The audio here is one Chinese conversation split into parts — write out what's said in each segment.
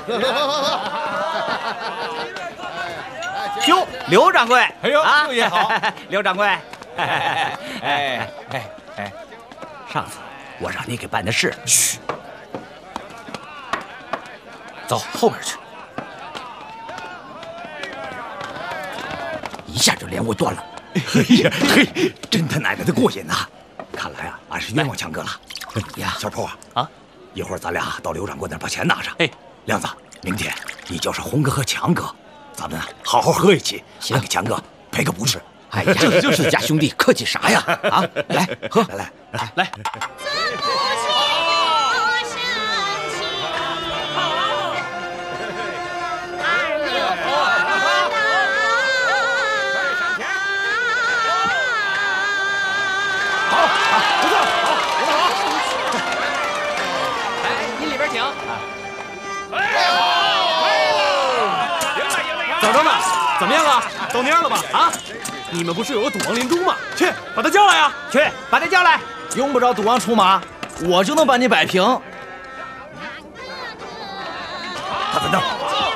哟，刘掌柜， 哎呦， 啊， 六爷好， 刘掌柜，上次我让你给办的事，嘘，走后边去，一下就连我断了。哎呀，嘿，真他奶奶的过瘾呐！看来啊，俺是冤枉强哥了。你呀，小破啊，一会儿咱俩到刘掌柜那儿把钱拿上。哎，亮子，明天你叫上红哥和强哥，咱们好好喝一起，行，给强哥赔个不是。哎呀，这就是家兄弟，客气啥呀？啊，来喝，来。 早着呢，怎么样啊？到蔫了吧？啊！你们不是有个赌王林中吗？去，把他叫来呀！ 去，把他叫来。 用不着赌王出马，我就能把你摆平。 他在那儿。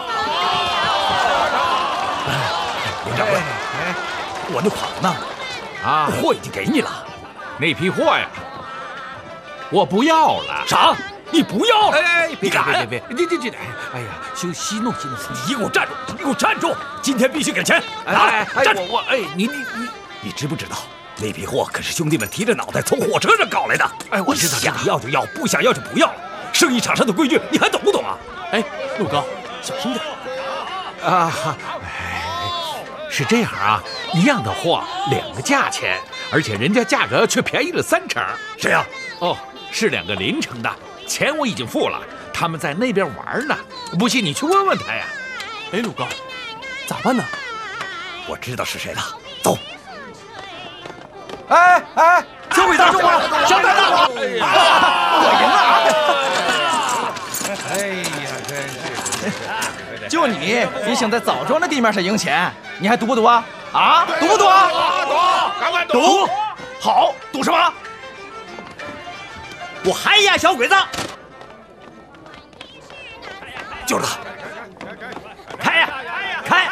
刘掌柜，我那款呢？啊，货已经给你了。 那批货呀，我不要了。 啥？你不要了？ 哎，别！ 这！ 哎呀，息怒！ 你给我站住！你给我站住！今天必须给钱！站住！你知不知道那批货可是兄弟们提着脑袋从火车上搞来的？哎，我知道，想要就要，不想要就不要了。生意场上的规矩，你还懂不懂啊？ 哎，陆哥，小心点啊！是这样啊，一样的货，两个价钱，而且人家价格却便宜了3成。 谁呀？ 哦，是2个临城的。钱我已经付了，他们在那边玩呢。不信你去问问他呀。 哎，鲁哥，咋办呢？ 我知道是谁了，走。 哎，小鬼子中了，小鬼子！我赢了！哎呀，真是！就你也想在枣庄的地面上赢钱，你还赌不赌啊？啊，赌不赌啊？ 赌，赶快赌！好，赌什么？ 我还压小鬼子，就是他！开呀！开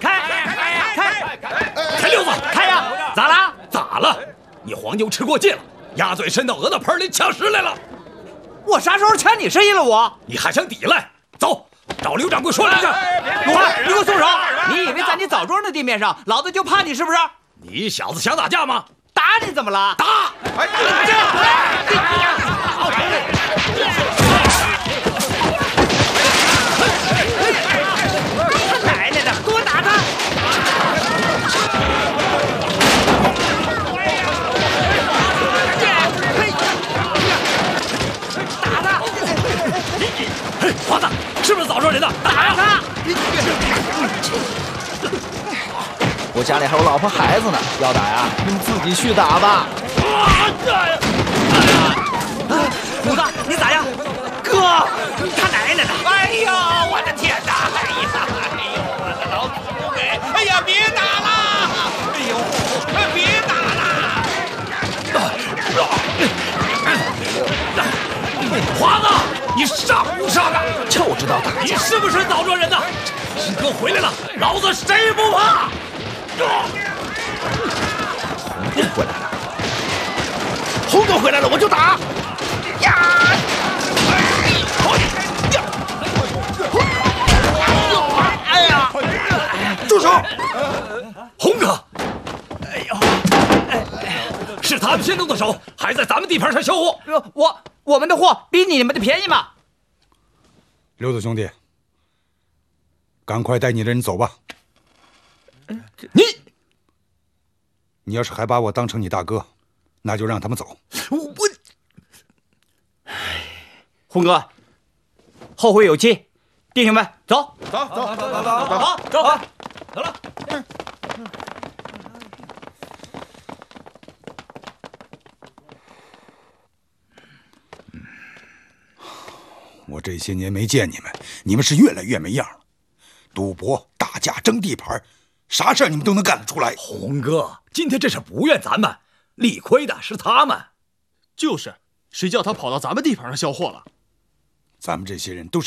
溜子！开呀！咋了？咋了？你黄牛吃过界了，鸭嘴伸到鹅的盆里抢食来了！我啥时候抢你生意了？你还想抵赖？走，找刘掌柜说两句。鲁汉，你给我松手！你以为在你枣庄的地面上，老子就怕你是不是？你小子想打架吗？打你怎么了？打！奶奶的，给我打他！打他！嘿，华子，是不是枣庄人的？打他！ 我家里还有老婆孩子呢，要打呀，你们自己去打吧。 虎子，你咋样？哥，他奶奶的！哎呦，我的天哪！哎呦，我的老祖宗哎！哎呀，别打了！哎呦，别打了！华子，你上不上啊？ 就知道打架！ 你是不是枣庄人呢？师哥回来了，老子谁不怕？ 红哥回来了，我就打！呀！哎呀！住手！ 红哥！哎呦！是他们先动的手，还在咱们地盘上销货。我们的货比你们的便宜吗？ 刘子兄弟，赶快带你的人走吧。你要是还把我当成你大哥，那就让他们走。 红哥，后会有期，弟兄们，走了。 我这些年没见你们是越来越没样了。赌博、打架、争地盘，啥事儿你们都能干得出来。 红哥，今天这事不怨咱们，理亏的是他们。 就是，谁叫他跑到咱们地盘上销货了？ 咱们这些人都是